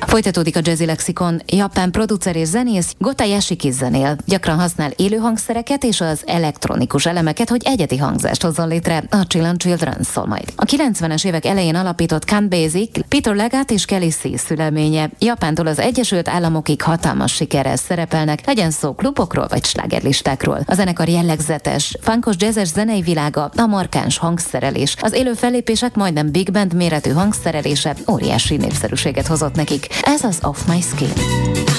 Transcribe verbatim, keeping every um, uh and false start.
Folytatódik a Jazzy Lexikon. Japán producer és zenész Gota Yashiki zenél. Gyakran használ élő hangszereket és az elektronikus elemeket, hogy egyedi hangzást hozzon létre. A Chill and Children szól majd. A kilencvenes évek elején alapított Can Basic Peter Leggett és Kelly C. szüleménye. Japántól az Egyesült Államokig hatalmas sikerrel szerepelnek, legyen szó klubokról vagy slágerlistákról. A zenekar jellegzetes, funkos jazzes zenei világa, a markáns hangszerelés. Az élő fellépések majdnem big band méretű hangszerelése óriási népszerűséget hozott nekik. Ez az Off My Skin.